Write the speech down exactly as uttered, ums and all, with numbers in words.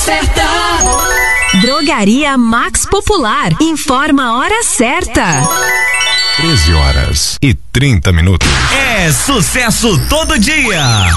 certa. Drogaria Max Popular informa a hora certa. treze horas e trinta minutos. É sucesso todo dia.